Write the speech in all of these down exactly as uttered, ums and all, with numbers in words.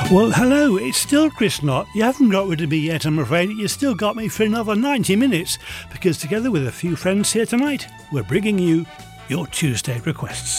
Well, hello, it's still Chris Knott. You haven't got rid of me yet, I'm afraid. You still got me for another ninety minutes, because together with a few friends here tonight, we're bringing you your Tuesday requests.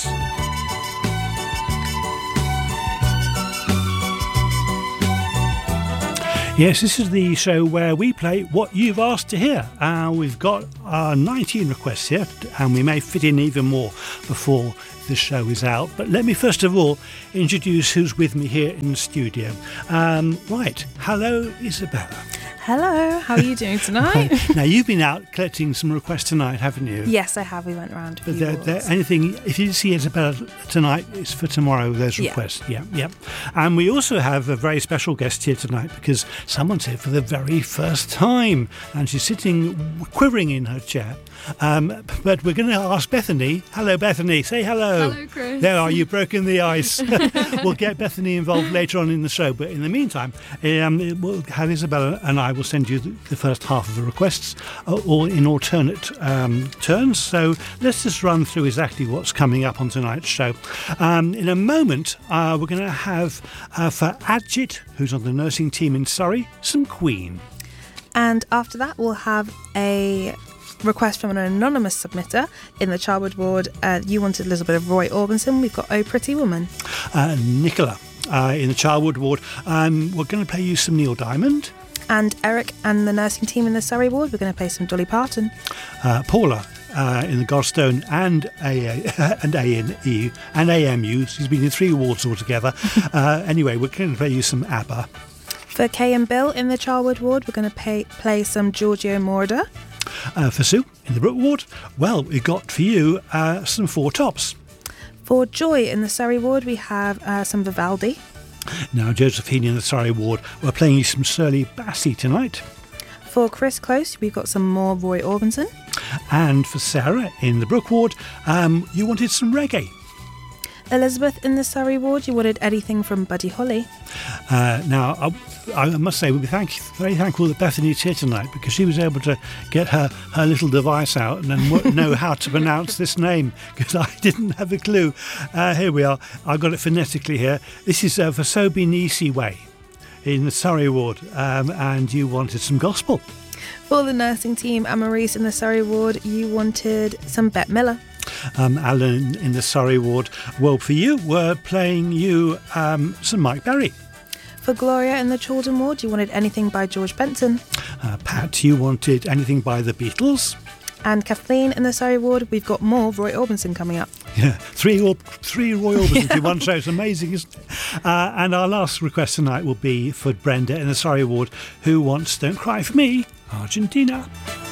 Yes, this is the show where we play what you've asked to hear. Uh, we've got uh, nineteen requests here, and we may fit in even more before the show is out. But let me first of all introduce who's with me here in the studio. Um, right, hello Isabella. Hello, how are you doing tonight? Now, you've been out collecting some requests tonight, haven't you? Yes, I have. We went round a few But there, there, anything, if you see Isabella tonight, it's for tomorrow, those requests. Yeah, yeah. yeah. And we also have a very special guest here tonight, because someone's here for the very first time, and she's sitting quivering in her chair. Um, but we're going to ask Bethany. Hello, Bethany. Say hello. Hello, Chris. There are, you've broken the ice. We'll get Bethany involved later on in the show. But in the meantime, um, we'll have Isabella and I will send you the, the first half of the requests, uh, all in alternate um, turns. So let's just run through exactly what's coming up on tonight's show. Um, in a moment, uh, we're going to have, uh, for Adjit, who's on the nursing team in Surrey, some Queen. And after that, we'll have a request from an anonymous submitter in the Charwood ward. Uh, you wanted a little bit of Roy Orbison. We've got Oh Pretty Woman. Uh, Nicola uh, in the Charwood ward. Um, we're going to play you some Neil Diamond. And Eric and the nursing team in the Surrey ward, we're going to play some Dolly Parton. Uh, Paula uh, in the Godstone and A A and A N E and A M U. She's been in three wards altogether. uh, anyway, we're going to play you some ABBA. For Kay and Bill in the Charwood ward, we're going to pay, play some Giorgio Moroder. Uh, for Sue in the Brook ward, well, we've got for you uh, some Four Tops. For Joy in the Surrey ward, we have uh, some Vivaldi. Now, Josephine in the Surrey ward, we're playing you some Shirley Bassey tonight. For Chris Close, we've got some more Roy Orbison. And for Sarah in the Brook ward, um, you wanted some reggae. Elizabeth in the Surrey ward, you wanted anything from Buddy Holly. Uh, now, I, I must say, we'll be thank, very thankful that Bethany's here tonight, because she was able to get her, her little device out and then know how to pronounce this name, because I didn't have a clue. Uh, here we are. I've got it phonetically here. This is uh, for Sobi Nisi Way in the Surrey ward, um, and you wanted some gospel. For the nursing team, Anne-Maurice in the Surrey ward, you wanted some Bette Miller. Um, Alan in the Surrey ward, well, for you, we're playing you um, some Mike Berry. For Gloria in the Chaldon ward, you wanted anything by George Benson. Uh, Pat, you wanted anything by the Beatles. And Kathleen in the Surrey ward, we've got more Roy Orbison coming up. Yeah, three, or, three Roy Orbisons in one show. It's amazing, isn't it? Uh, and our last request tonight will be for Brenda in the Surrey ward, who wants Don't Cry For Me, Argentina.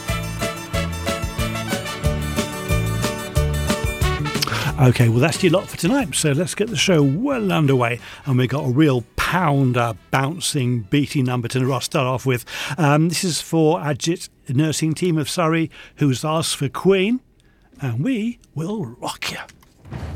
OK, well, that's your lot for tonight. So let's get the show well underway. And we've got a real pounder, bouncing, beating number to start off with. Um, this is for Adjit, the nursing team of Surrey, who's asked for Queen. And we will rock you.